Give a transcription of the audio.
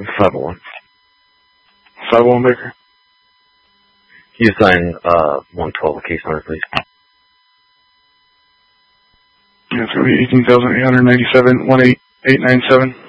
501. 501 Baker. Can you assign 112 case number, please? Yeah, it's going to be 18,897, 18897.